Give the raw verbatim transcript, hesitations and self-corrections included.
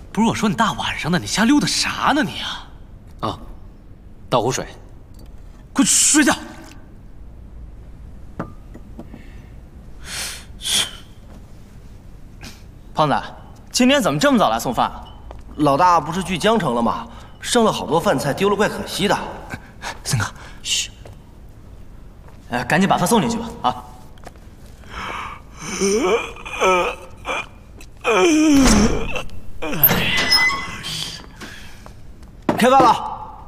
不是我说你大晚上的，你瞎溜达啥呢你啊？ 啊，倒壶水。 快去睡觉。 胖子，今天怎么这么早来送饭？ 老大不是去江城了吗？剩了好多饭菜，丢了怪可惜的。 森哥， 嘘，哎，赶紧把他送进去吧！啊。 开饭了。